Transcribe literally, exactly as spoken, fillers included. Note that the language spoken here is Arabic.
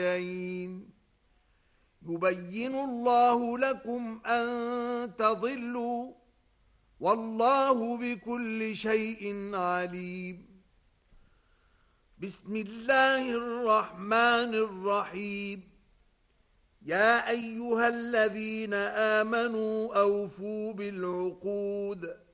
يبين الله لكم أن تضلوا والله بكل شيء عليم. بسم الله الرحمن الرحيم. يا أيها الذين آمنوا أوفوا بالعقود